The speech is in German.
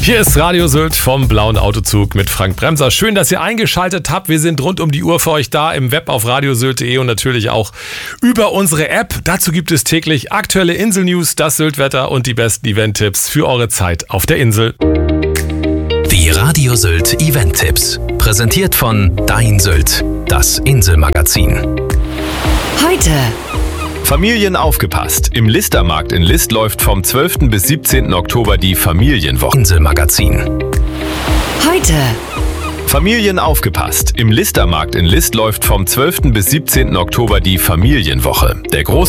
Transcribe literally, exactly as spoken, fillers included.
Hier ist Radio Sylt vom Blauen Autozug mit Frank Bremser. Schön, dass ihr eingeschaltet habt. Wir sind rund um die Uhr für euch da im Web auf radiosylt punkt de und natürlich auch über unsere App. Dazu gibt es täglich aktuelle Insel-News, das Sylt-Wetter und die besten Event-Tipps für eure Zeit auf der Insel. Die Radio Sylt Event-Tipps. Präsentiert von Dein Sylt, das Inselmagazin. Heute. Familien aufgepasst. Im Listermarkt in List läuft vom zwölften bis siebzehnten Oktober die Familienwoche. Inselmagazin. Heute. Familien aufgepasst. Im Listermarkt in List läuft vom zwölften bis siebzehnten Oktober die Familienwoche. Der große